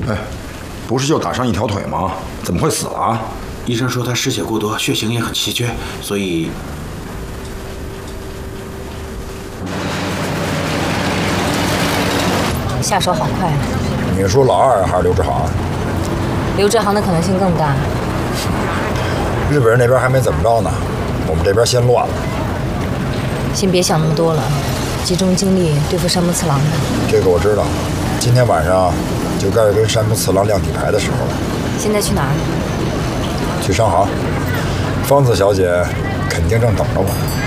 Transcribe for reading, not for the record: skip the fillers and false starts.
哎，不是就打伤一条腿吗？怎么会死了啊？ 医生说他失血过多，血型也很稀缺，所以…… 下手好快啊！ 你说老二还是刘志航？ 刘志航的可能性更大。 日本人那边还没怎么着呢，我们这边先乱了。 先别想那么多了，集中精力对付山木次郎吧。 这个我知道，今天晚上就该是跟山木次郎亮底牌的时候了。 现在去哪儿？ 去商行，芳子小姐肯定正等着我。